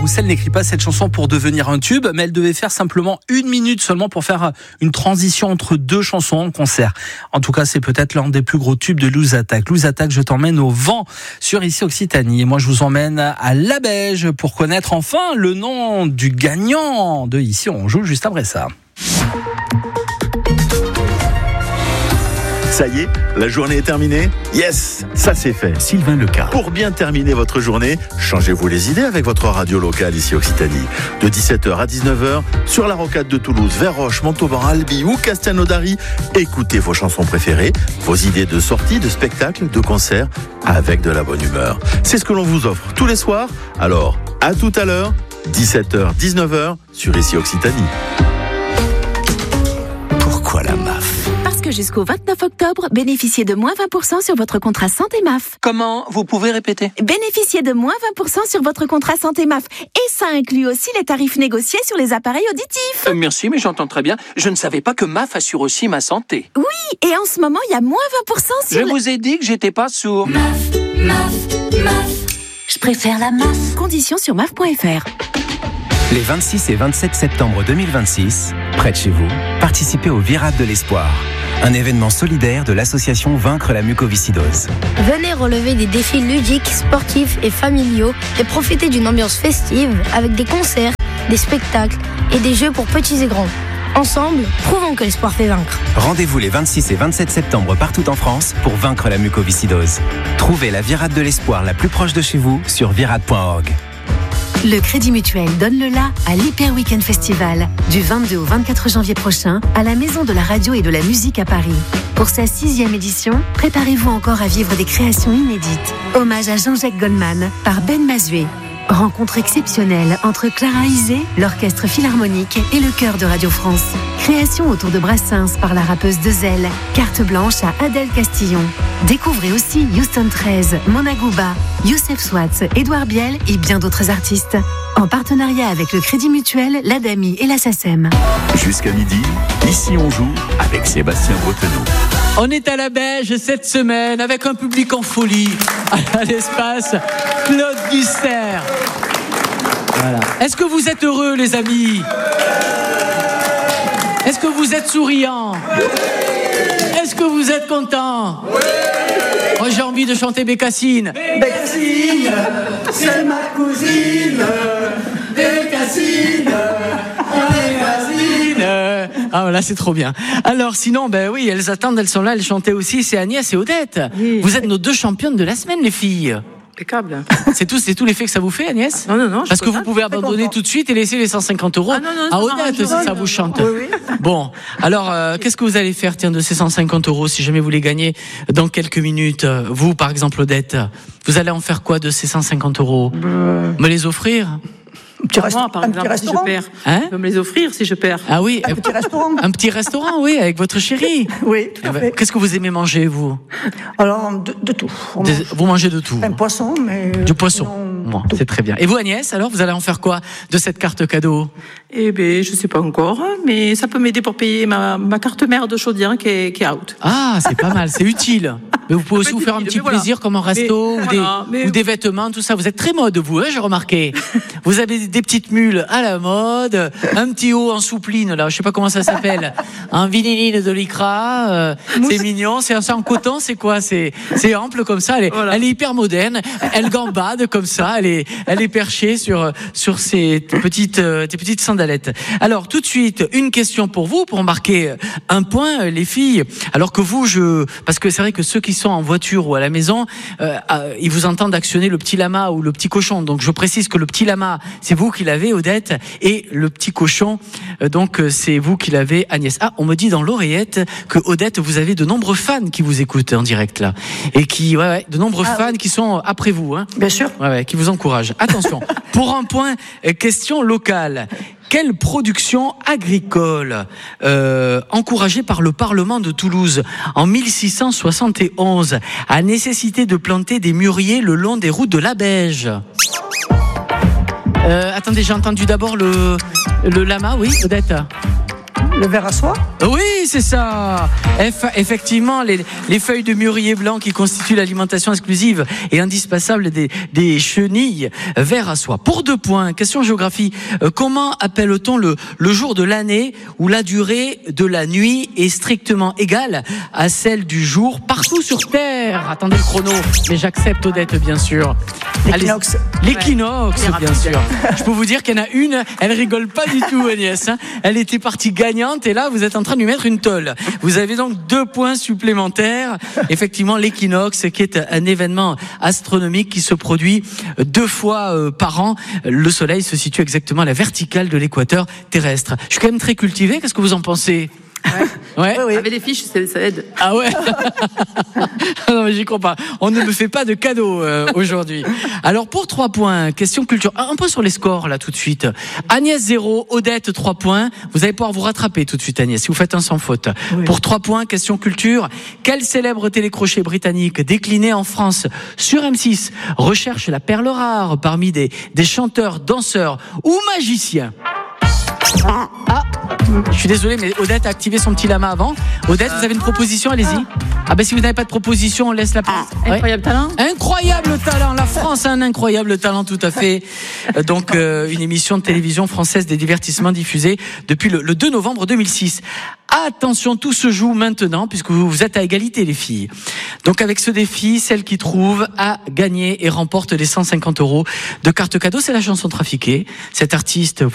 Roussel n'écrit pas cette chanson pour devenir un tube, mais elle devait faire simplement 1 minute seulement pour faire une transition entre 2 chansons en concert. En tout cas, c'est peut-être l'un des plus gros tubes de Loose Attack. Loose Attack, je t'emmène au vent sur Ici Occitanie. Et moi, je vous emmène à Labège pour connaître enfin le nom du gagnant de Ici on joue juste après ça. Ça y est, la journée est terminée ? Yes, ça c'est fait. Sylvain Leca. Pour bien terminer votre journée, changez-vous les idées avec votre radio locale Ici Occitanie. De 17h à 19h, sur la rocade de Toulouse, Verroche, Montauban, Albi ou Castelnaudary, écoutez vos chansons préférées, vos idées de sorties, de spectacles, de concerts, avec de la bonne humeur. C'est ce que l'on vous offre tous les soirs. Alors, à tout à l'heure, 17h, 19h, sur Ici Occitanie. Pourquoi la MAF ? Parce que jusqu'au 29 octobre, bénéficiez de moins 20% sur votre contrat santé MAF. Comment ? Vous pouvez répéter ? Bénéficiez de moins 20% sur votre contrat santé MAF. Et ça inclut aussi les tarifs négociés sur les appareils auditifs. Merci, mais j'entends très bien. Je ne savais pas que MAF assure aussi ma santé. Oui, et en ce moment, il y a moins 20% sur Je vous ai dit que j'étais pas sourd. MAF. Je préfère la MAF. Conditions sur MAF.fr. Les 26 et 27 septembre 2026, près de chez vous, participez au Virade de l'Espoir, un événement solidaire de l'association Vaincre la mucoviscidose. Venez relever des défis ludiques, sportifs et familiaux et profiter d'une ambiance festive avec des concerts, des spectacles et des jeux pour petits et grands. Ensemble, prouvons que l'espoir fait vaincre. Rendez-vous les 26 et 27 septembre partout en France pour vaincre la mucoviscidose. Trouvez la Virade de l'Espoir la plus proche de chez vous sur virade.org. Le Crédit Mutuel donne le la à l'Hyper Weekend Festival du 22 au 24 janvier prochain à la Maison de la Radio et de la Musique à Paris. Pour sa 6e édition, préparez-vous encore à vivre des créations inédites. Hommage à Jean-Jacques Goldman par Ben Mazué. Rencontre exceptionnelle entre Clara Isé, l'Orchestre Philharmonique et le Chœur de Radio France. Création autour de Brassens par la rappeuse Dezel. Carte blanche à Adèle Castillon. Découvrez aussi Houston 13, Mona Gouba, Youssef Swatz, Édouard Biel et bien d'autres artistes. En partenariat avec le Crédit Mutuel, l'ADAMI et la SACEM. Jusqu'à midi, Ici on joue avec Sébastien Bretonneau. On est à Labège cette semaine avec un public en folie à l'espace Claude Guster. Voilà. Est-ce que vous êtes heureux, les amis ? Est-ce que vous êtes souriants ? Est-ce que vous êtes contents ? Moi, j'ai envie de chanter Bécassine. Bécassine, c'est ma cousine. Bécassine, ah voilà, c'est trop bien. Alors sinon, ben oui, elles attendent, elles sont là, elles chantaient aussi, c'est Agnès et Odette. Oui. Vous êtes nos 2 championnes de la semaine, les filles. Impeccable. C'est tout l'effet que ça vous fait, Agnès ? Non. Parce que vous pouvez abandonner tout de suite et laisser les 150 € à Odette si ça vous chante. Oui. Bon, alors qu'est-ce que vous allez faire, tiens, de ces 150 € si jamais vous les gagnez dans quelques minutes ? Vous, par exemple, Odette, vous allez en faire quoi de ces 150 €? Me les offrir ? Un petit restaurant, si je perds. Je peux me les offrir si je perds. Ah oui, un petit restaurant. Un petit restaurant, oui, avec votre chérie. Oui, tout à fait. Qu'est-ce que vous aimez manger, vous ? Alors, de tout. Vous mangez de tout. Un poisson, mais... Du poisson. Bon, c'est très bien. Et vous, Agnès, alors, vous allez en faire quoi de cette carte cadeau ? Eh bien, je sais pas encore, mais ça peut m'aider pour payer ma carte mère de Chaudière qui est out. Ah, c'est pas mal, c'est utile. Mais vous pouvez aussi vous faire un petit plaisir comme un resto ou des vêtements, tout ça. Vous êtes très mode, vous, hein, j'ai remarqué. Vous avez des petites mules à la mode, un petit haut en soupline, là, je sais pas comment ça s'appelle, en vinyle de lycra, c'est mignon, c'est en coton, c'est quoi ? C'est ample comme ça, elle est hyper moderne, elle gambade comme ça, elle est perchée sur ses petites sandalettes. Alors, tout de suite, une question pour vous, pour marquer un point, les filles. Alors que vous, parce que c'est vrai que ceux qui sont en voiture ou à la maison, ils vous entendent actionner le petit lama ou le petit cochon. Donc, je précise que le petit lama, c'est vous qui l'avez, Odette, et le petit cochon, donc c'est vous qui l'avez, Agnès. Ah, on me dit dans l'oreillette que Odette, vous avez de nombreux fans qui vous écoutent en direct là, et qui, de nombreux fans qui sont après vous, hein. Bien sûr. Qui vous encouragent. Attention, pour un point, question locale. Quelle production agricole encouragée par le Parlement de Toulouse en 1671 a nécessité de planter des mûriers le long des routes de Labège ? Attendez, j'ai entendu d'abord le lama, oui, Odette ? Le verre à soie? Oui, c'est ça. Effectivement, les feuilles de mûrier blanc qui constituent l'alimentation exclusive et indispensable des chenilles, verre à soie. Pour 2 points, question géographie. Comment appelle-t-on le jour de l'année où la durée de la nuit est strictement égale à celle du jour partout sur Terre? Attendez le chrono, mais j'accepte Odette, bien sûr. L'équinoxe. L'équinoxe, bien sûr. Je peux vous dire qu'il y en a une, elle rigole pas du tout, Agnès. Elle était partie gagnante et là, vous êtes en train de lui mettre une tôle. Vous avez donc 2 points supplémentaires. Effectivement, l'équinoxe, qui est un événement astronomique qui se produit 2 fois par an. Le soleil se situe exactement à la verticale de l'équateur terrestre. Je suis quand même très cultivé. Qu'est-ce que vous en pensez? Ouais. Oui. Avec des fiches, ça aide. Ah ouais. Non mais j'y crois pas. On ne me fait pas de cadeaux aujourd'hui. Alors pour 3 points, question culture. Un point sur les scores là tout de suite. Agnès 0, Odette 3 points. Vous allez pouvoir vous rattraper tout de suite, Agnès, si vous faites un sans faute. Oui. Pour 3 points, question culture. Quel célèbre télécrochet britannique décliné en France sur M6 recherche la perle rare parmi des chanteurs, danseurs ou magiciens? Je suis désolé, mais Odette a activé son petit lama avant. Odette, vous avez une proposition, allez-y. Ah ben si vous n'avez pas de proposition, on laisse la place. Incroyable talent. Incroyable talent. La France a un incroyable talent, tout à fait. Donc une émission de télévision française des divertissements diffusée depuis le 2 novembre 2006. Attention, tout se joue maintenant puisque vous êtes à égalité, les filles. Donc avec ce défi, celle qui trouve a gagné et remporte les 150 € de carte cadeau. C'est la chanson trafiquée. Cet artiste